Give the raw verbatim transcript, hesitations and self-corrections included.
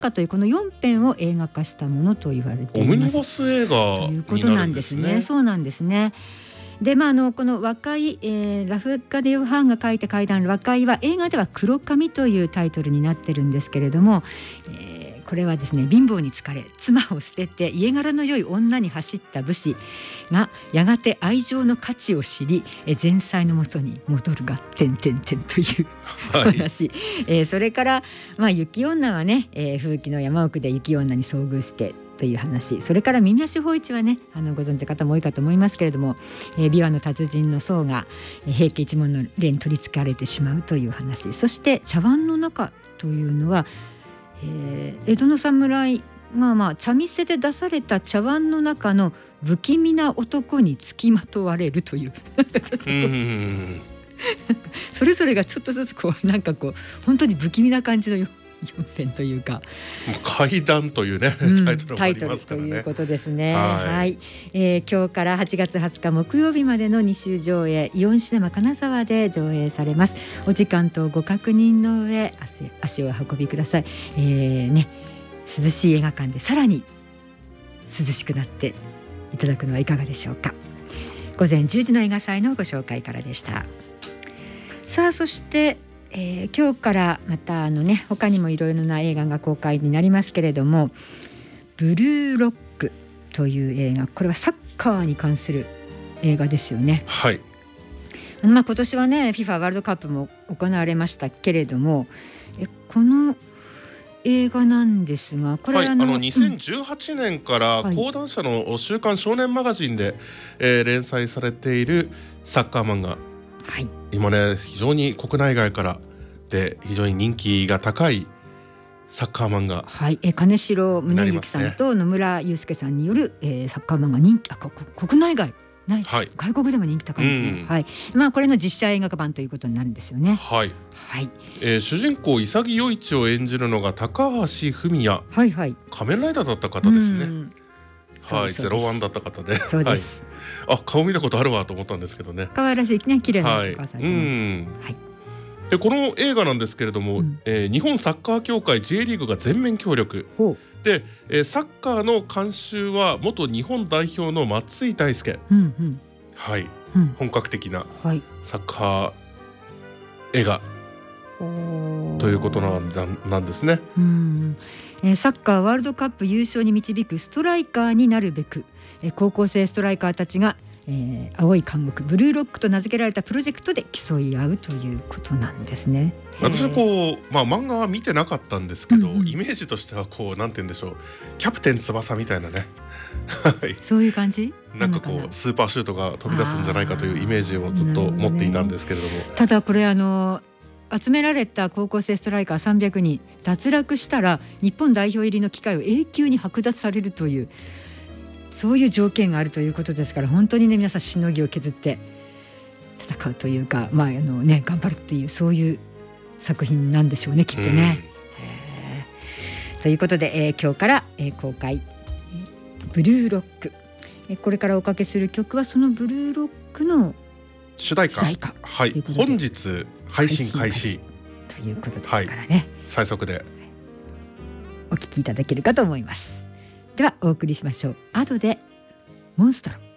カというこのよんぺんを映画化したものと言われています。 オムニバス映画ということなんですね。そうなんですね。で、まあ、あのこの和解、えー、ラフカデ・ヨハンが書いた怪談和解は映画では黒髪というタイトルになってるんですけれども、えー、これはですね、貧乏に疲れ妻を捨てて家柄の良い女に走った武士がやがて愛情の価値を知り、えー、前妻のもとに戻るが点々点という話、はい、えー、それから、まあ、雪女はね、えー、風紀の山奥で雪女に遭遇してという話、それから耳なし芳一はね、あのご存知の方も多いかと思いますけれども、えー、琵琶の達人の僧が、えー、平家一門の霊に取り憑かれてしまうという話、そして茶碗の中というのは、えー、江戸の侍が、まあ、茶店で出された茶碗の中の不気味な男につきまとわれるというそれぞれがちょっとずつこうなんかこう本当に不気味な感じのよよんぺんというか、 怪談というね、 うん、 タイトルもありますからね。 タイトルということですね。 はい、 はい、えー、今日からはちがつはつか木曜日までのに週上映、イオンシネマ金沢で上映されます。お時間とご確認の上、足, 足をお運びください。えーね、涼しい映画館でさらに涼しくなっていただくのはいかがでしょうか。午前じゅうじの映画祭のご紹介からでした。さあ、そしてえー、今日からまたあのね、他にもいろいろな映画が公開になりますけれども、ブルーロックという映画、これはサッカーに関する映画ですよね。 はい、 まあ、今年はね FIFA ワールドカップも行われましたけれども、えこの映画なんですが、これ、 はい、 あのあのにせんじゅうはちねんから講談社の週刊少年マガジンで、えー、連載されているサッカー漫画、はい、今ね非常に国内外からで非常に人気が高いサッカー漫画、 はい、え金城宗之さんと野村祐介さんによる、えー、サッカー漫画人気、あ国内外ない、はい、外国でも人気高いですね、うん、はい、まあ、これの実写映画化版ということになるんですよね。 はい、 はい、 えー、主人公潔世一を演じるのが高橋文哉、 はいはい、 仮面ライダーだった方ですね。はい、ゼロワンだった方で、 そうです、 はい、あ、顔見たことあるわと思ったんですけどね。 可愛らしいね、綺麗なお母さんです、はい、うん、はい、 でこの映画なんですけれども、うん、えー、日本サッカー協会 J リーグが全面協力で、えー、サッカーの監修は元日本代表の松井大輔、うんうん、はい、うん、本格的なサッカー映画、はい、ということなんだなんですね。 うん、えー、サッカーワールドカップ優勝に導くストライカーになるべく、えー、高校生ストライカーたちが、えー、青い監獄ブルーロックと名付けられたプロジェクトで競い合うということなんですね。 私はこう、まあ、漫画は見てなかったんですけど、うんうん、イメージとしてはこうなんて言うんでしょう、キャプテン翼みたいなねそういう感じなんかこうスーパーシュートが飛び出すんじゃないかというイメージをずっと持っていたんですけれども、 ね、ただこれあの集められた高校生ストライカーさんびゃくにん脱落したら日本代表入りの機会を永久に剥奪されるという、そういう条件があるということですから、本当にね皆さんしのぎを削って戦うというか、まああのね、頑張るっていうそういう作品なんでしょうね、きっとね。ということで、えー、今日から、えー、公開ブルーロック、えー、これからおかけする曲はそのブルーロックの主題歌、 主題歌、 はい、本日配信開始ということですからね、はい、 最速でお聴きいただけるかと思います。ではお送りしましょう。アドでモンストロ。